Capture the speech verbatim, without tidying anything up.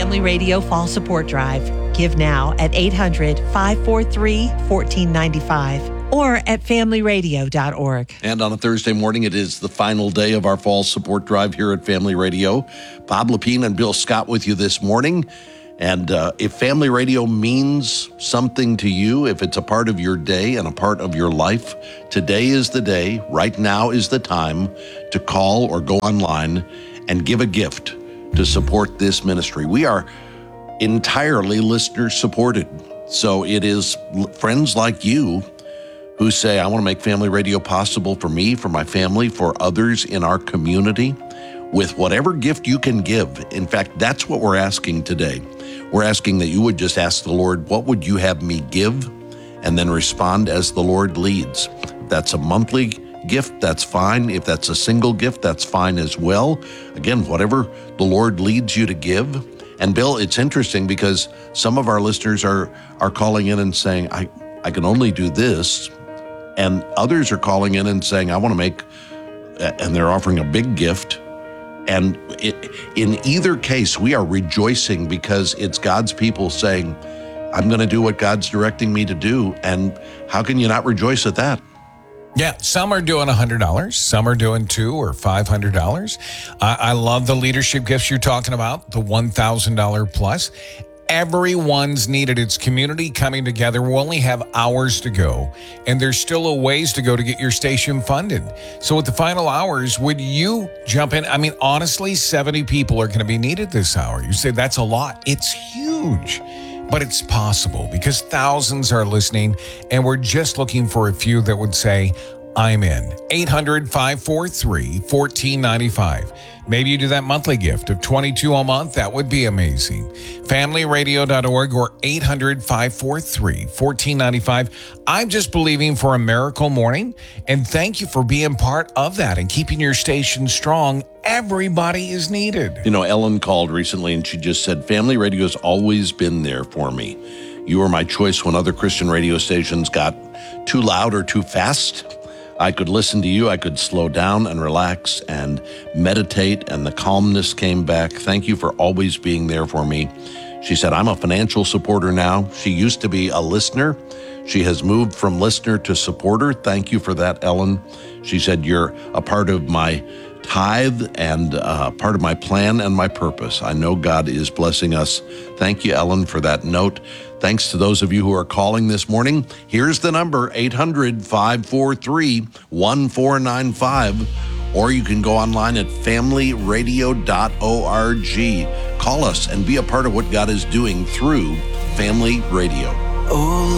Family Radio Fall Support Drive. Give now at eight hundred, five four three, one four nine five or at family radio dot org. And on a Thursday morning, it is the final day of our Fall Support Drive here at Family Radio. Bob Lepine and Bill Scott with you this morning. And uh, if Family Radio means something to you, if it's a part of your day and a part of your life, today is the day, right now is the time to call or go online and give a gift to support this ministry. We are entirely listener supported. So it is friends like you who say, I want to make Family Radio possible for me, for my family, for others in our community, with whatever gift you can give. In fact, that's what we're asking today. We're asking that you would just ask the Lord, what would you have me give? And then respond as the Lord leads. If that's a monthly gift, that's fine. If that's a single gift, that's fine as well. Again, whatever the Lord leads you to give. And Bill, it's interesting because some of our listeners are are calling in and saying, I, I can only do this. And others are calling in and saying, I want to make, and they're offering a big gift. And it, in either case, we are rejoicing because it's God's people saying, I'm going to do what God's directing me to do. And how can you not rejoice at that? Yeah, some are doing one hundred dollars. Some are doing two or five hundred dollars. I, I love the leadership gifts you're talking about, the one thousand dollars plus. Everyone's needed. It's community coming together. We only have hours to go, and there's still a ways to go to get your station funded. So at the final hours, would you jump in? I mean, honestly, seventy people are going to be needed this hour. You say that's a lot. It's huge, but it's possible because thousands are listening, and we're just looking for a few that would say, I'm in. eight hundred, five four three, one four nine five. Maybe you do that monthly gift of twenty-two dollars a month. That would be amazing. family radio dot org or eight hundred, five four three, one four nine five. I'm just believing for a miracle morning, and thank you for being part of that and keeping your station strong. Everybody is needed. You know, Ellen called recently and she just said, Family Radio has always been there for me. You were my choice when other Christian radio stations got too loud or too fast. I could listen to you, I could slow down and relax and meditate, and the calmness came back. Thank you for always being there for me. She said, I'm a financial supporter now. She used to be a listener. She has moved from listener to supporter. Thank you for that, Ellen. She said, you're a part of my tithe and uh, part of my plan and my purpose. I know God is blessing us. Thank you, Ellen, for that note. Thanks to those of you who are calling this morning. Here's the number, eight hundred, five four three, one four nine five, or you can go online at family radio dot org. Call us and be a part of what God is doing through Family Radio. Oh,